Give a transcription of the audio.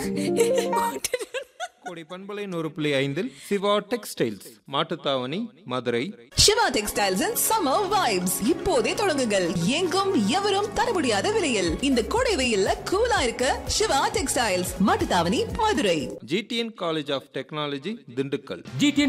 கோடி பண்பலை 100.5 Siva textiles Mattuthavani Madurai. Siva textiles and summer vibes இப்போதே தொடங்குங்கள். எங்கும் எவரும் தர முடியாத விலையில் இந்த கோடை வெயில்ல கூலா இருக்க Siva textiles Mattuthavani Madurai. GTN college of technology Dindigul.